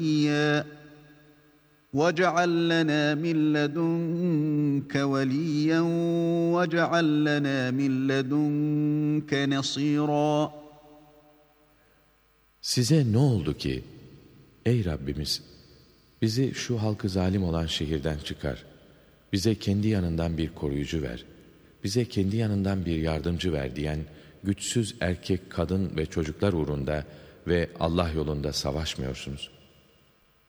زَكِيًّا وَاجْعَل لَّنَا مِن لَّدُنكَ وَلِيًّا وَاجْعَل لَّنَا مِن لَّدُنكَ نَصِيرًا. Size ne oldu ki? Ey Rabbimiz! Bizi şu halkı zalim olan şehirden çıkar. Bize kendi yanından bir koruyucu ver. Bize kendi yanından bir yardımcı ver diyen güçsüz erkek, kadın ve çocuklar uğrunda ve Allah yolunda savaşmıyorsunuz.